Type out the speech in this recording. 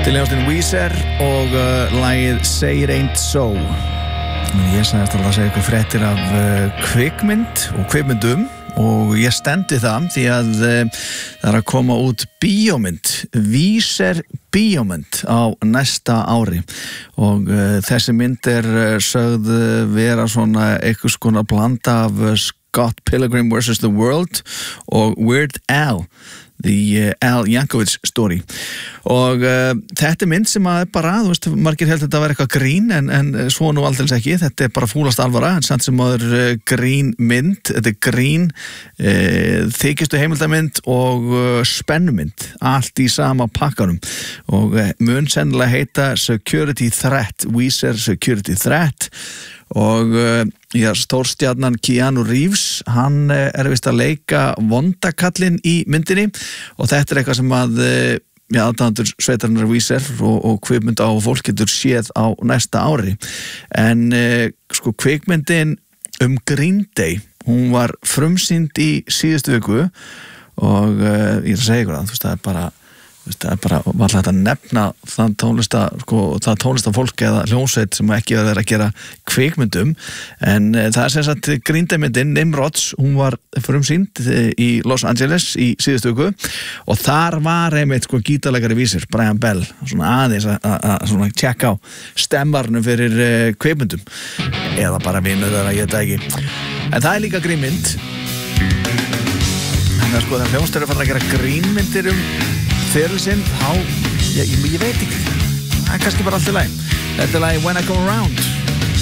Hljómsveitin Weezer og lagið Say It Ain't So. Ég sagðist að segja ykkur fréttir af kvikmynd og kvikmyndum og ég stendi það því að það að koma út bíómynd, Weezer bíómynd á næsta ári og þessi mynd sögð vera svona einhvers konar blanda af Scott Pilgrim vs. The World og Weird Al, The Al Yankovic Story og þetta mynd sem að bara, þú veist, margir held að þetta var eitthvað grín en svo nú aldrei ekki, þetta bara fúlast alvara, en samt sem aður grín mynd, þetta grín þykistu heimildamynd og spennumynd, allt í sama pakkanum og mun sennilega heita Security Threat, Weezer Security Threat og stórstjarnan Keanu Reeves, hann vist að leika vondakallinn í myndinni og þetta eitthvað sem að aðdáendur sveitarinnar Weezer og kvikmynda á fólk getur séð á næsta ári en sko kvikmyndin Green Day, hún var frumsýnd í síðustu viku og ég að segja ykkur það, þú veist, það bara var hægt að nefna það tónlistafólk eða hljómsveit sem ekki verið að gera kvikmyndum en það sem sagt Green Day myndin Nimrods, hún var frumsýnd í Los Angeles í síðustu viku og þar var einmitt sko gítarleikari Weezer, Brian Bell, svona aðeins að tjekka á stemmarnu fyrir kvikmyndum eða bara vinur þeirra, ég veit það ekki en það líka grínmynd en það sko þegar hljómsveitir fara að gera grínmyndir fyrir sinn, þá, ég veit ekki það kannski bara allt í lagi. Þetta lagi When I Come Around